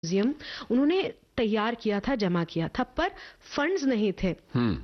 Museum उन्होंने तैयार किया था, जमा किया था, पर फंड्स नहीं थे।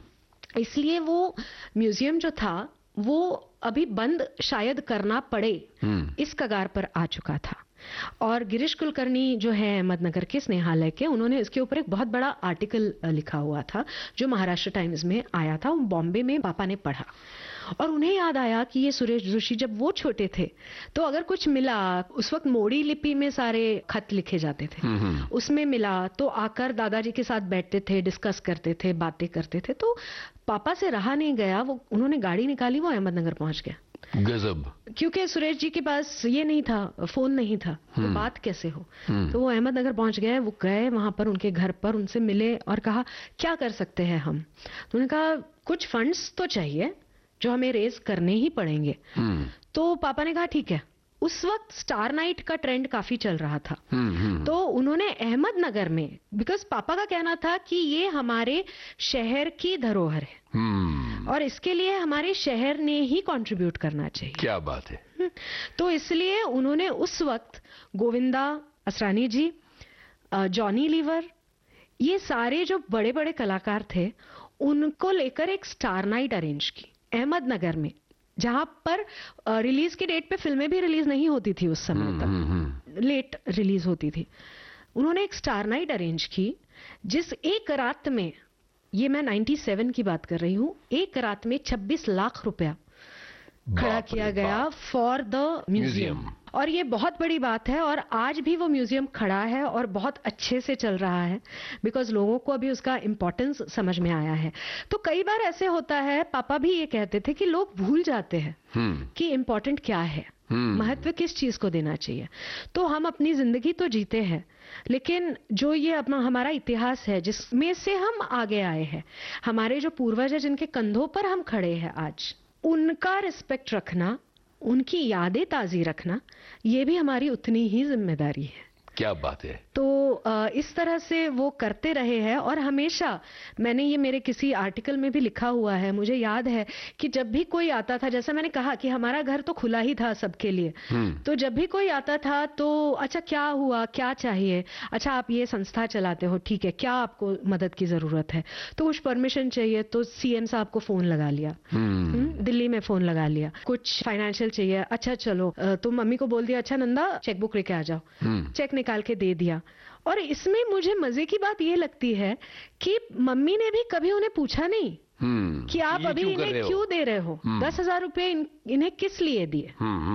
इसलिए वो म्यूजियम जो था वो अभी बंद शायद करना पड़े, इस कगार पर आ चुका था। और गिरीश कुलकर्णी जो है अहमदनगर के स्नेहालय के, उन्होंने इसके ऊपर एक बहुत बड़ा आर्टिकल लिखा हुआ था जो महाराष्ट्र टाइम्स में आया था। बॉम्बे में पापा ने पढ़ा और उन्हें याद आया कि ये सुरेश जोशी जब वो छोटे थे तो अगर कुछ मिला, उस वक्त मोड़ी लिपि में सारे खत लिखे जाते थे, उसमें मिला तो आकर दादाजी के साथ बैठते थे, डिस्कस करते थे, बातें करते थे। तो पापा से रहा नहीं गया, वो उन्होंने गाड़ी निकाली, वो अहमदनगर पहुंच गया। गजब। क्योंकि सुरेश जी के पास ये नहीं था, फोन नहीं था, तो बात कैसे हो। तो वो अहमदनगर पहुंच गए, वो गए वहां पर उनके घर पर, उनसे मिले और कहा क्या कर सकते हैं हम। तो उन्होंने कहा कुछ फंड्स तो चाहिए जो हमें रेज करने ही पड़ेंगे। तो पापा ने कहा ठीक है। उस वक्त स्टार नाइट का ट्रेंड काफी चल रहा था। तो उन्होंने अहमदनगर में, बिकॉज पापा का कहना था कि ये हमारे शहर की धरोहर है और इसके लिए हमारे शहर ने ही कंट्रीब्यूट करना चाहिए। क्या बात है। तो इसलिए उन्होंने उस वक्त गोविंदा असरानी जी, जॉनी लीवर, ये सारे जो बड़े बड़े कलाकार थे, उनको लेकर एक स्टार नाइट अरेंज की अहमदनगर में, जहां पर रिलीज की डेट पे फिल्में भी रिलीज नहीं होती थी उस समय तक, लेट रिलीज होती थी। उन्होंने एक स्टार नाइट अरेंज की जिस एक रात में, ये मैं 97 की बात कर रही हूं, एक रात में 26 लाख रुपया खड़ा किया गया फॉर द म्यूजियम। और ये बहुत बड़ी बात है और आज भी वो म्यूजियम खड़ा है और बहुत अच्छे से चल रहा है, बिकॉज लोगों को अभी उसका इंपॉर्टेंस समझ में आया है। तो कई बार ऐसे होता है, पापा भी ये कहते थे कि लोग भूल जाते हैं कि इंपॉर्टेंट क्या है, महत्व किस चीज को देना चाहिए। तो हम अपनी जिंदगी तो जीते हैं, लेकिन जो ये अपना हमारा इतिहास है जिसमें से हम आगे आए हैं, हमारे जो पूर्वज है जिनके कंधों पर हम खड़े हैं आज, उनका रिस्पेक्ट रखना, उनकी यादें ताजी रखना, ये भी हमारी उतनी ही जिम्मेदारी है। क्या बात है। तो इस तरह से वो करते रहे हैं और हमेशा, मैंने ये मेरे किसी आर्टिकल में भी लिखा हुआ है, मुझे याद है कि जब भी कोई आता था, जैसा मैंने कहा कि हमारा घर तो खुला ही था सबके लिए, तो जब भी कोई आता था तो अच्छा क्या हुआ, क्या चाहिए, अच्छा आप ये संस्था चलाते हो, ठीक है, क्या आपको मदद की जरूरत है, तो कुछ परमिशन चाहिए तो सीएम साहब को फोन लगा लिया, दिल्ली में फोन लगा लिया, कुछ फाइनेंशियल चाहिए, अच्छा चलो तुम मम्मी को बोल दिया, अच्छा नंदा चेकबुक लेके आ जाओ, चेक निकाल के दे दिया। और इसमें मुझे मजे की बात ये लगती है कि मम्मी ने भी कभी उन्हें पूछा नहीं कि आप अभी इन्हें क्यों दे रहे हो, 10,000 रुपए इन्हें किस लिए दिए।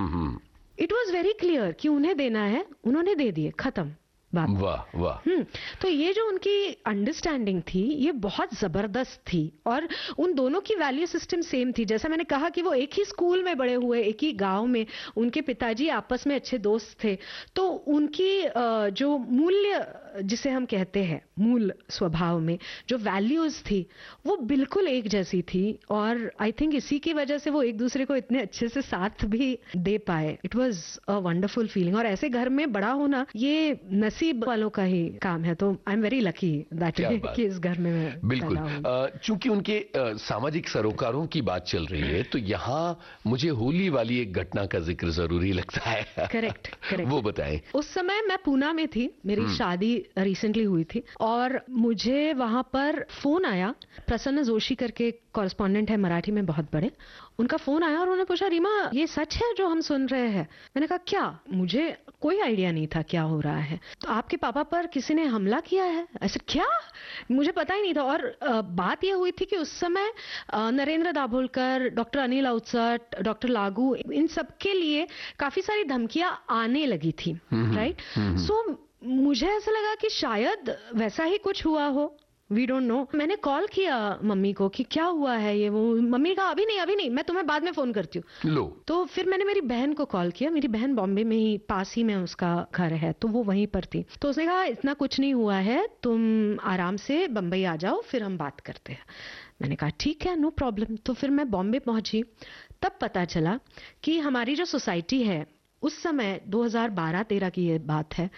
इट वॉज वेरी क्लियर कि उन्हें देना है, उन्होंने दे दिए, खत्म बात। वाह वाह। तो ये जो उनकी अंडरस्टैंडिंग थी ये बहुत जबरदस्त थी और उन दोनों की वैल्यू सिस्टम सेम थी। जैसा मैंने कहा कि वो एक ही स्कूल में बड़े हुए, एक ही गांव में, उनके पिताजी आपस में अच्छे दोस्त थे, तो उनकी जो मूल्य जिसे हम कहते हैं मूल स्वभाव में जो वैल्यूज थी वो बिल्कुल एक जैसी थी और आई थिंक इसी की वजह से वो एक दूसरे को इतने अच्छे से साथ भी दे पाए। It was a wonderful feeling और ऐसे घर में बड़ा होना ये नसीब वालों का ही काम है। तो I am very lucky that कि इस घर में मैं बिल्कुल। चूंकि उनके सामाजिक सरोकारों की बात चल रही है तो यहाँ मुझे होली वाली एक घटना का जिक्र जरूरी लगता है। करेक्ट। वो बताएं। उस समय मैं पूना में थी, मेरी शादी रिसेंटली हुई थी और मुझे वहां पर फोन आया। प्रसन्न जोशी करके कॉरेस्पॉन्डेंट है मराठी में बहुत बड़े, उनका फोन आया और उन्होंने पूछा रीमा ये सच है जो हम सुन रहे हैं। मैंने कहा क्या, मुझे कोई आइडिया नहीं था क्या हो रहा है। तो आपके पापा पर किसी ने हमला किया है? ऐसे क्या, मुझे पता ही नहीं था। और बात यह हुई थी कि उस समय नरेंद्र दाभोलकर, डॉक्टर अनिल अवचट, डॉक्टर लागू, इन सब के लिए काफी सारी धमकियां आने लगी थी, राइट। सो मुझे ऐसा लगा कि शायद वैसा ही कुछ हुआ हो, वी डोंट नो। मैंने कॉल किया मम्मी को कि क्या हुआ है ये वो। मम्मी ने कहा अभी नहीं, मैं तुम्हें बाद में फोन करती हूँ। लो। तो फिर मैंने मेरी बहन को कॉल किया, मेरी बहन बॉम्बे में ही, पास ही में उसका घर है, तो वो वहीं पर थी। तो उसने कहा इतना कुछ नहीं हुआ है, तुम आराम से बम्बई आ जाओ, फिर हम बात करते हैं। मैंने कहा ठीक है, नो प्रॉब्लम। तो फिर मैं बॉम्बे पहुंची, तब पता चला कि हमारी जो सोसाइटी है उस समय 2012-13 की ये बात है,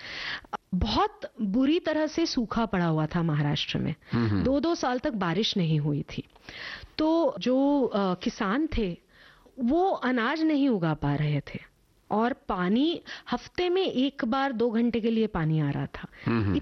बहुत बुरी तरह से सूखा पड़ा हुआ था महाराष्ट्र में। 2-2 साल तक बारिश नहीं हुई थी। तो जो किसान थे वो अनाज नहीं उगा पा रहे थे और पानी हफ्ते में 1 बार 2 घंटे के लिए पानी आ रहा था।